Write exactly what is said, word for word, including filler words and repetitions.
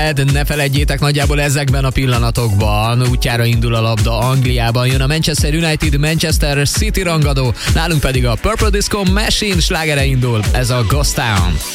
Ne felejtjétek, nagyjából ezekben a pillanatokban útjára indul a labda Angliában. Jön a Manchester United Manchester City rangadó, nálunk pedig a Purple Disco Machine slágere indul. Ez a Ghost Town.